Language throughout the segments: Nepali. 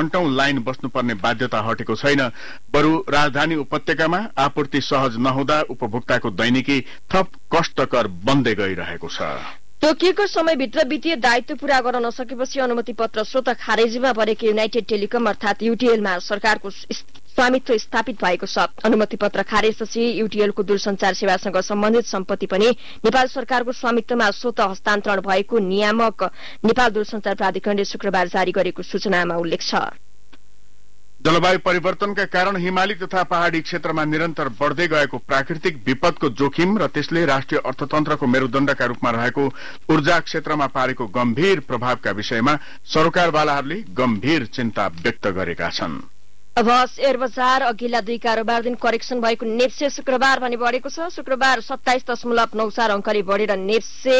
घण्टौं लाइन बस्नुपर्ने बाध्यता हटेको छैन। बरु राजधानी उपत्यकामा आपूर्ति सहज नहुँदा उपभोक्ताको दैनिकी थप कष्टकर बन्दै गइरहेको छ। तोकिएको समयभित्र वित्तीय दायित्व पूरा गर्न नसकेपछि अनुमति पत्र स्वत खारेजीमा परेको युनाइटेड टेलिकम अर्थात युटीएलमा सरकारको स्वामित्व स्थापित भएको छ। अनुमति पत्र खारेजपछि युटीएलको दूरसञ्चार सेवासँग सम्बन्धित सम्पत्ति पनि नेपाल सरकारको स्वामित्वमा स्वत हस्तान्तरण भएको नियामक नेपाल दूरसञ्चार प्राधिकरणले शुक्रबार जारी गरेको सूचनामा उल्लेख छ। जलवायु परिवर्तनका कारण हिमाली तथा पहाड़ी क्षेत्रमा निरन्तर बढ़दै गएको प्राकृतिक विपदको जोखिम र त्यसले राष्ट्रिय अर्थतन्त्रको मेरुदण्डका रूपमा रहेको ऊर्जा क्षेत्रमा पारेको गम्भीर प्रभावका विषयमा सरकारवालाहरूले गम्भीर चिन्ता व्यक्त गरेका छन्। अब शेयर बजार अघिल्ला 2 कारोबार दिन करेक्सन भएको नेप्से शुक्रबार भने बढेको छ। शुक्रबार 27.94 अंकले बढेर नेप्से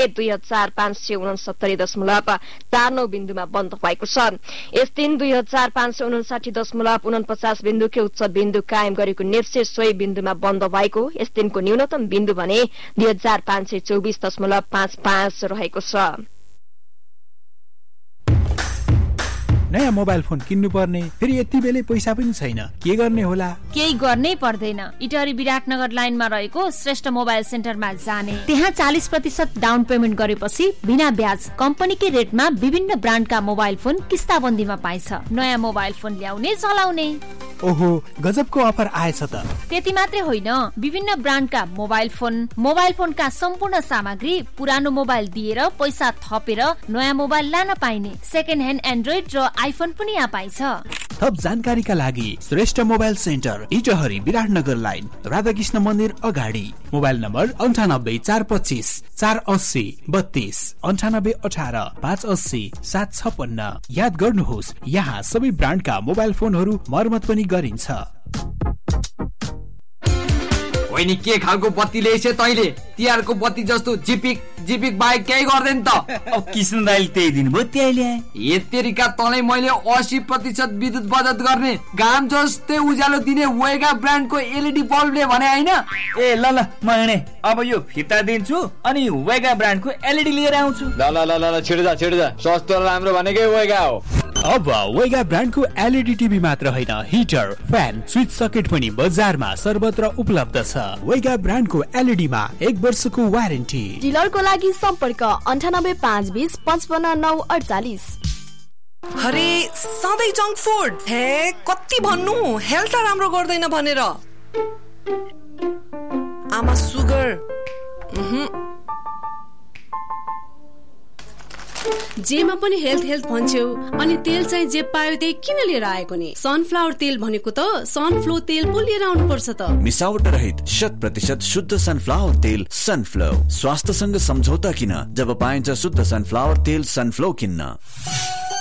2569.49 बिन्दुमा बन्द भएको छ। यस दिन 2559.49 बिन्दुकै उच्च बिन्दु कायम गरेको नेप्से 100 बिन्दुमा बन्द भएको। यस दिनको न्यूनतम बिन्दु भने 2524.55 रहेको छ। नयाँ मोबाइल फोन किन्नु पर्ने, फेरि यति बेलै पैसा पनि छैन, के गर्ने होला? केही गर्नै पर्दैन। इटहरी विराटनगर लाइनमा रहेको श्रेष्ठ मोबाइल सेन्टरमा जाने, त्यहाँ 40% डाउन पेमेन्ट गरेपछि बिना ब्याज कम्पनीकै रेटमा विभिन्न ब्रान्डका मोबाइल फोन किस्ताबन्दीमा पाइन्छ। नयाँ मोबाइल फोन ल्याउने चलाउने। ओहो, गजबको अफर आएछ त। त्यति मात्रै होइन, विभिन्न ब्रान्डका मोबाइल फोनका सम्पूर्ण सामग्री पुरानो मोबाइल दिएर पैसा थपेर नयाँ मोबाइल लान पाइने। सेकेन्ड ह्यान्ड एन्ड्रोइड र आइफोन पनि यहाँ पाइन्छ। थप जानकारीका लागि Shrestha mobile centre Itahari Biratnagar line Radhakrishna मन्दिर अगाडि। Mobile number 98 425 480 32 98 18 580 756। याद गर्नुहोस्, यहाँ सबै ब्रान्डका मोबाइल फोनहरू मर्मत पनि गरिन्छ। होइन के खालको बत्ती ल्याइछे तैले? तिहारको बत्ती जस्तो झिपिक झिपिक बाहेक केही गर्दैन त। अब कृष्ण दाइले त्यही दिनुभयो त्यही ल्याए। यत्तेरिका तँलाई मैले 80% विद्युत बचत गर्ने घाम जस्तै उज्यालो दिने वेगा ब्रान्डको एलइडी बल्ब ले भने हैन? ए ल म हिँडे, अब यो फिर्ता दिन्छु अनि वेगा ब्रान्डको एलइडी लिएर आउँछु। ल छिटो जा, सस्तो र राम्रो भनेकै वेगा हो। अब वेगा ब्रान्डको एलइडी टिभी मात्र होइन, हिटर, फ्यान, स्विच सकेट पनि बजारमा सर्वत्र उपलब्ध छ। वेगा ब्रान्डको एलइडी मा 1 वर्षको वारेन्टी। डिलरको लागि सम्पर्क 98 520 55 948। अरे सधैँ जङ्क फुड, हे कति भन्नु, हेल्थ राम्रो गर्दैन भनेर। आमा सुगर जेमा पनि हेल्थ भन्छौ, अनि तेल चाहिँ जे पायो त्यही किन लिएर आएको नि? सनफ्लावर तेल भनेको त सनफ्लो तेल पो लिएर आउनु पर्छ त। मिसावट रहित 100% शुद्ध सनफ्लावर तेल सनफ्लो। स्वास्थ्यसँग सम्झौता किन जब पाइन्छ शुद्ध सनफ्लावर तेल सनफ्लो किन्न।